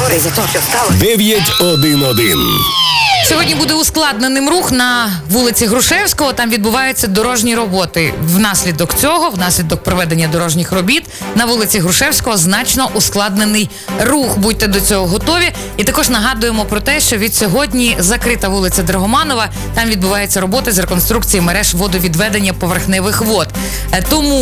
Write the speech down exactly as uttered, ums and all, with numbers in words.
сорі за те, що стало. дев'ять один один. Сьогодні буде ускладненим рух на вулиці Грушевського. Там відбуваються дорожні роботи. Внаслідок цього, внаслідок проведення дорожніх робіт, на вулиці Грушевського значно ускладнений рух. Будьте до цього готові. І також нагадуємо про те, що від сьогодні закрита вулиця Драгоманова. Там відбуваються роботи з реконструкції мереж водовідведення поверхневих вод. Тому